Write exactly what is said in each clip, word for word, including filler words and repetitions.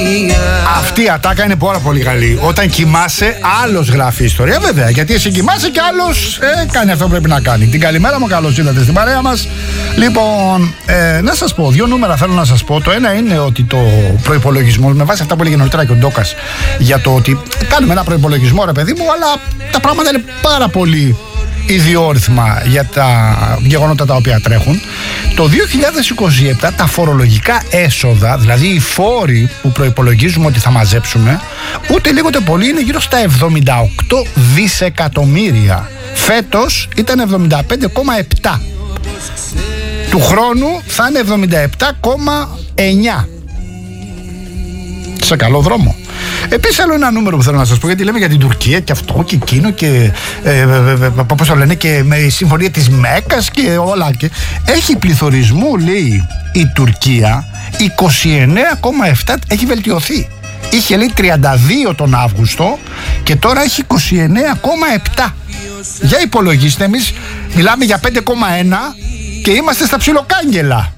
Αυτή η ατάκα είναι πάρα πολύ καλή. Όταν κοιμάσαι, άλλος γράφει ιστορία, βέβαια. Γιατί εσύ κοιμάσαι και άλλος ε, κάνει αυτό που πρέπει να κάνει. Την καλημέρα μου, καλώς ήρθατε στην παρέα μας. Λοιπόν, ε, να σας πω, δύο νούμερα θέλω να σας πω. Το ένα είναι ότι το προϋπολογισμό, με βάση αυτά που έλεγε νωρίτερα και ο Ντόκας, για το ότι κάνουμε ένα προϋπολογισμό, ρε παιδί μου, αλλά τα πράγματα είναι πάρα πολύ ιδιόρυθμα για τα γεγονότα τα οποία τρέχουν. Το δύο χιλιάδες είκοσι επτά τα φορολογικά έσοδα, δηλαδή οι φόροι που προϋπολογίζουμε ότι θα μαζέψουμε, ούτε λίγο ούτε πολύ είναι γύρω στα εβδομήντα οκτώ δισεκατομμύρια. Φέτος ήταν εβδομήντα πέντε κόμμα επτά. Του χρόνου θα είναι εβδομήντα επτά κόμμα εννιά. Σε καλό δρόμο. Επίσης, άλλο ένα νούμερο που θέλω να σας πω, γιατί λέμε για την Τουρκία και αυτό και εκείνο και ε, ε, ε, πώς το λένε, και με η συμφωνία της Μέκας και όλα. Και έχει πληθωρισμό, λέει, η Τουρκία είκοσι εννέα κόμμα επτά, έχει βελτιωθεί. Είχε, λέει, τριάντα δύο τον Αύγουστο και τώρα έχει είκοσι εννέα κόμμα επτά. Για υπολογίστε, εμείς μιλάμε για πέντε κόμμα ένα και είμαστε στα ψιλοκάγγελα.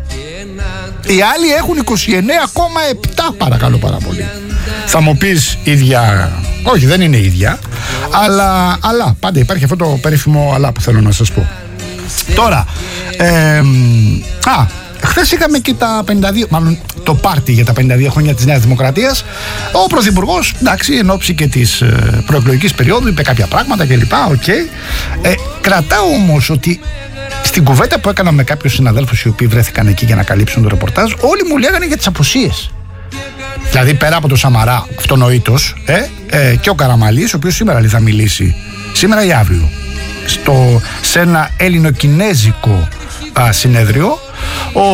Οι άλλοι έχουν είκοσι εννέα κόμμα επτά, παρακαλώ πάρα πολύ. Θα μου πεις ίδια, όχι, δεν είναι ίδια, αλλά, αλλά πάντα υπάρχει αυτό το περίφημο αλλά που θέλω να σας πω. Τώρα, ε, α, χθες είχαμε και τα πενήντα δύο, μάλλον το πάρτι για τα πενήντα δύο χρόνια της Νέας Δημοκρατίας. Ο Πρωθυπουργός, εντάξει, εν ώψη και της προεκλογικής περίοδου είπε κάποια πράγματα κλπ. Οκ. Okay. Ε, κρατάω όμως ότι στην κουβέντα που έκανα με κάποιους συναδέλφους οι οποίοι βρέθηκαν εκεί για να καλύψουν το ρεπορτάζ, όλοι μου λέγανε για τις απουσίες. Δηλαδή, πέρα από το Σαμαρά, αυτονοήτως, ε, ε, και ο Καραμαλής, ο οποίος σήμερα λέει θα μιλήσει, σήμερα ή αύριο, στο, σε ένα ελληνοκινέζικο α, συνέδριο. Ο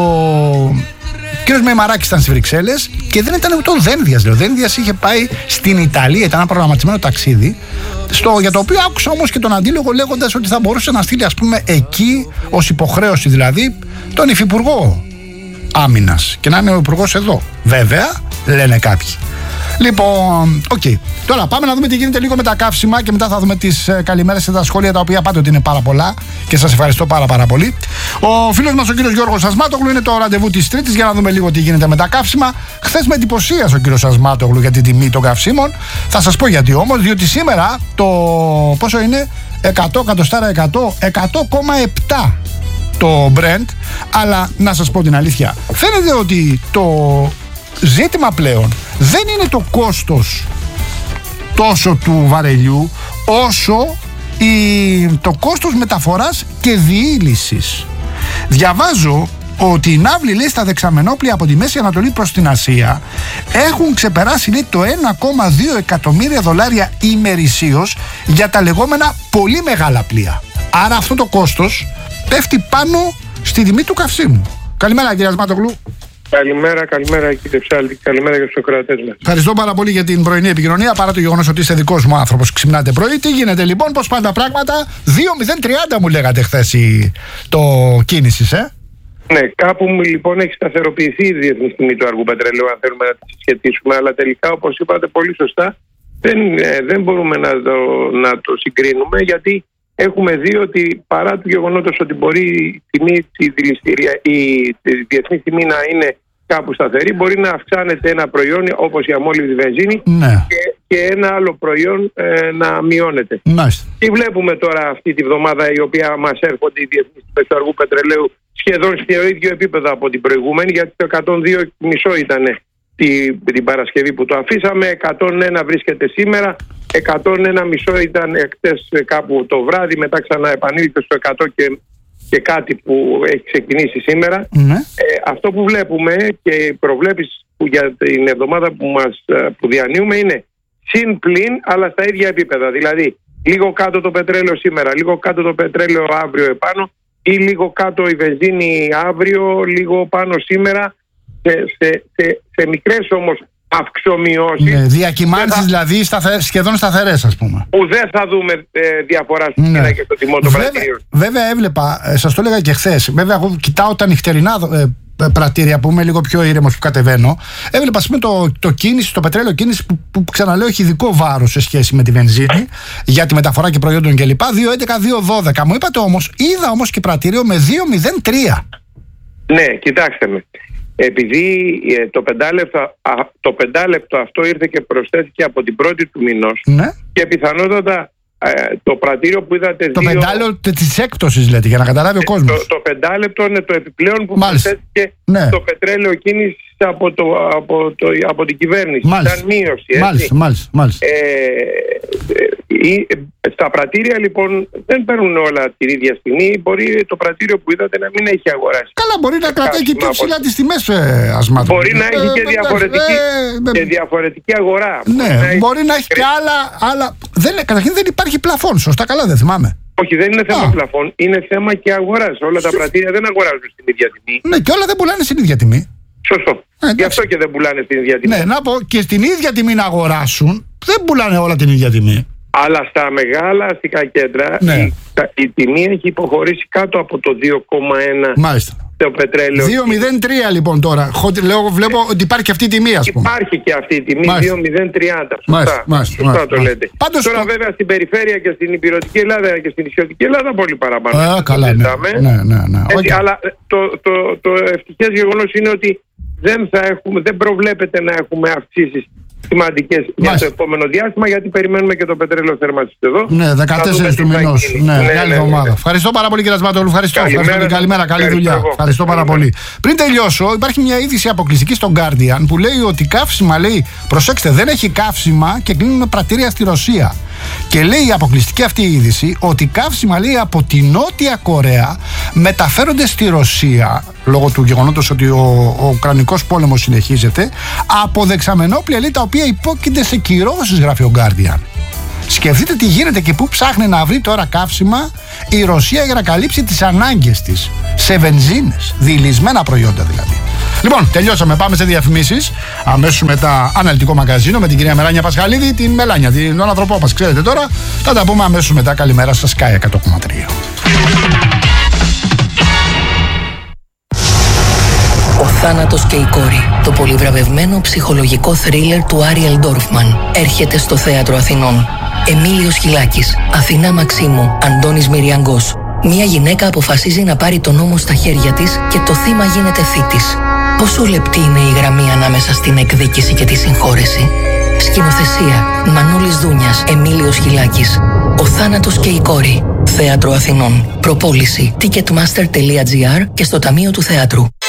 κύριος Μεϊμαράκης ήταν στις Βρυξέλλες και δεν ήταν ούτε ο Δένδιας. Ο Δένδιας είχε πάει στην Ιταλία, ήταν ένα προγραμματισμένο ταξίδι, στο, για το οποίο άκουσα όμως και τον αντίλογο λέγοντας ότι θα μπορούσε να στείλει, ας πούμε, εκεί, ως υποχρέωση δηλαδή, τον υφυπουργό Άμυνας και να είναι ο υπουργός εδώ. Βέβαια, λένε κάποιοι. Λοιπόν, οκ. Okay. Τώρα πάμε να δούμε τι γίνεται λίγο με τα καύσιμα και μετά θα δούμε τις ε, καλημέρες και τα σχόλια, τα οποία πάντοτε είναι πάρα πολλά και σας ευχαριστώ πάρα πάρα πολύ. Ο φίλος μας ο κύριος Γιώργος Ασμάτογλου είναι το ραντεβού της Τρίτης για να δούμε λίγο τι γίνεται με τα καύσιμα. Χθες με εντυπωσίασε ο κύριος Ασμάτογλου για την τιμή των καυσίμων. Θα σας πω γιατί όμως, διότι σήμερα το πόσο είναι, εκατό εκατοστάρα εκατό, εκατό κόμμα επτά το Brent, αλλά να σας πω την αλήθεια, φαίνεται ότι το ζήτημα πλέον δεν είναι το κόστος τόσο του βαρελιού όσο η, το κόστος μεταφοράς και διήλυσης. Διαβάζω ότι οι ναύλοι, λέει, στα δεξαμενόπλια από τη Μέση Ανατολή προς την Ασία έχουν ξεπεράσει, λέει, το ένα κόμμα δύο εκατομμύρια δολάρια ημερησίως για τα λεγόμενα πολύ μεγάλα πλοία. Άρα αυτό το κόστος πέφτει πάνω στη τιμή του καυσίμου. Καλημέρα, κύριε Ασμάτογλου. Καλημέρα, καλημέρα κύριε Ψάλτη, καλημέρα για τους ακροατές μας. Ευχαριστώ πάρα πολύ για την πρωινή επικοινωνία, παρά το γεγονός ότι είστε δικός μου άνθρωπος, ξυπνάτε πρωί. Τι γίνεται λοιπόν, πώς πάνε τα πράγματα? δύο μηδέν τριάντα μου λέγατε χθες το κίνησης, ε? Ναι, κάπου λοιπόν έχει σταθεροποιηθεί η διεθνής τιμή του αργού πετρελαίου, αν θέλουμε να τη συσχετίσουμε, αλλά τελικά, όπως είπατε πολύ σωστά, δεν, ε, δεν μπορούμε να το, να το συγκρίνουμε, γιατί έχουμε δει ότι παρά του γεγονότος ότι μπορεί η τιμή, η, η, η διεθνή τιμή να είναι κάπου σταθερή, μπορεί να αυξάνεται ένα προϊόν όπως η αμόλυβδη βενζίνη, ναι, και, και ένα άλλο προϊόν ε, να μειώνεται. Μάλιστα. Τι βλέπουμε τώρα αυτή τη βδομάδα, η οποία μας έρχονται οι διεθνείς τιμές του αργού πετρελαίου σχεδόν στο ίδιο επίπεδο από την προηγούμενη, γιατί το εκατόν δύο κόμμα πέντε ήταν την, την Παρασκευή που το αφήσαμε, εκατόν ένα βρίσκεται σήμερα, εκατόν ένα κόμμα πέντε ήταν χτες κάπου το βράδυ, μετά ξανά επανήλθε στο εκατό και, και κάτι που έχει ξεκινήσει σήμερα. Mm-hmm. Ε, αυτό που βλέπουμε και οι προβλέψεις που για την εβδομάδα που, μας, που διανύουμε είναι συν πλην, αλλά στα ίδια επίπεδα. Δηλαδή λίγο κάτω το πετρέλαιο σήμερα, λίγο κάτω το πετρέλαιο αύριο επάνω, ή λίγο κάτω η βενζίνη αύριο, λίγο πάνω σήμερα, σε, σε, σε, σε μικρές όμως αυξομειώσεις. Ναι, διακυμάνσεις θα... δηλαδή σταθε... σχεδόν σταθερές, ας πούμε. Που δεν θα δούμε ε, διαφορά στην ναι. και στο τιμό των πρατήριων. Βέβαια έβλεπα, ε, σας το έλεγα και χθες, βέβαια εγώ κοιτάω τα νυχτερινά ε, πρατήρια που είμαι λίγο πιο ήρεμος που κατεβαίνω. Έβλεπα, ας πούμε, το, το κίνηση, το πετρέλαιο κίνηση που, που ξαναλέω έχει ειδικό βάρος σε σχέση με τη βενζίνη για τη μεταφορά και προϊόντων κλπ. δύο έντεκα δύο δώδεκα. Μου είπατε όμως, είδα όμως και πρατήριο με δύο μηδέν τρία. Ναι, κοιτάξτε με. επειδή ε, το, πεντάλεπτο, α, το πεντάλεπτο αυτό ήρθε και προσθέθηκε από την πρώτη του μηνός, ναι. και πιθανότατα ε, το πρατήριο που είδατε το δύο... Το πεντάλεπτο της έκπτωσης, λέτε, για να καταλάβει ο κόσμος. Το, το πεντάλεπτο είναι το επιπλέον που προσθέθηκε, ναι. το πετρέλαιο κίνηση από, το, από, το, από την κυβέρνηση. Μάλιστα. Ήταν μείωση, έτσι. Μάλιστα, μάλιστα, μάλιστα. Ε, ε, στα πρατήρια λοιπόν δεν παίρνουν όλα την ίδια στιγμή. Μπορεί το πρατήριο που είδατε να μην έχει αγοράσει. Καλά, μπορεί να κρατάει και πιο ψηλά τις τιμές, ε, ασμάτων. Μπορεί να έχει και, ε, διαφορετική, ε, και διαφορετική αγορά. Ναι, μπορεί να έχει, μπορεί να έχει κρέ... και άλλα. άλλα... Δεν, καταρχήν δεν υπάρχει πλαφόν, σωστά, καλά δεν θυμάμαι. Όχι, δεν είναι θέμα Α. πλαφών, είναι θέμα και αγοράς. Όλα τα πρατήρια δεν αγοράζουν στην ίδια τιμή. Ναι, και όλα δεν πουλάνε στην ίδια τιμή. Σωστό. Ε, Γι' αυτό και δεν πουλάνε στην ίδια τιμή. Ναι, να πω και στην ίδια τιμή να αγοράσουν, δεν πουλάνε όλα την ίδια τιμή. Αλλά στα μεγάλα αστικά κέντρα, ναι. η, η τιμή έχει υποχωρήσει κάτω από το δύο κόμμα ένα. Μάλιστα. Το πετρέλαιο. δύο κόμμα μηδέν τρία λοιπόν τώρα. Λέω, βλέπω ότι υπάρχει και αυτή η τιμή, ας πούμε. Υπάρχει και αυτή η τιμή, δύο κόμμα μηδέν τριάντα. Μάλιστα, μάλιστα, σωστά μάλιστα, το μάλιστα. λέτε. Πάντως, τώρα το... βέβαια στην περιφέρεια και στην υπηρετική Ελλάδα και στην νησιωτική Ελλάδα πολύ παραπάνω. Α, καλά, ναι, ναι, ναι, ναι. Έτσι, okay. Αλλά το, το, το, το ευτυχές γεγονός είναι ότι δεν, θα έχουμε, δεν προβλέπεται να έχουμε αυξήσεις σημαντικές για το επόμενο διάστημα, γιατί περιμένουμε και το πετρέλαιο θέρμανσης εδώ. Ναι, δεκατέσσερις του μηνός. Ναι, ναι, καλή εβδομάδα. Ναι, ναι. Ευχαριστώ πάρα πολύ, κύριε Ασμάτογλου. Ευχαριστώ. Καλημέρα, Ευχαριστώ. Καλημέρα, καλή δουλειά. Εγώ. Ευχαριστώ πάρα πολύ. Πριν τελειώσω, υπάρχει μια είδηση αποκλειστική στο Guardian που λέει ότι καύσιμα, λέει, προσέξτε, δεν έχει καύσιμα και κλείνουν πρατήρια στη Ρωσία. Και λέει η αποκλειστική αυτή η είδηση ότι καύσιμα, λέει, από τη Νότια Κορέα μεταφέρονται στη Ρωσία λόγω του γεγονότος ότι ο, ο Ουκρανικός πόλεμος συνεχίζεται από δεξαμενόπλια, λέει, τα οποία υπόκεινται σε κυρώσεις, γράφει ο Guardian. Σκεφτείτε τι γίνεται και πού ψάχνει να βρει τώρα καύσιμα η Ρωσία για να καλύψει τις ανάγκες της σε βενζίνες, διηλυσμένα προϊόντα δηλαδή. Λοιπόν, τελειώσαμε. Πάμε σε διαφημίσεις. Αμέσως μετά αναλυτικό μαγκαζίνο με την κυρία Μελάνια Πασχαλίδη, την Μελάνια, την ανθρωπό μας, ξέρετε τώρα. Θα τα πούμε αμέσως μετά. Καλημέρα στα Sky εκατό κόμμα τρία. Ο θάνατος και η κόρη. Το πολυβραβευμένο ψυχολογικό θρίλερ του Άριελ Ντόρφμαν έρχεται στο Θέατρο Αθηνών. Εμίλιος Χιλάκης, Αθηνά Μαξίμου, Αντώνης Μυριαγκός. Μια γυναίκα αποφασίζει να πάρει τον νόμο στα χέρια της και το θύμα γίνεται θήτης. Πόσο λεπτή είναι η γραμμή ανάμεσα στην εκδίκηση και τη συγχώρεση. Σκηνοθεσία Μανώλης Δούνιας, Εμίλιος Χιλάκης. Ο θάνατος και η κόρη. Θέατρο Αθηνών. Προπόληση ticketmaster τελεία gr και στο Ταμείο του Θεάτρου.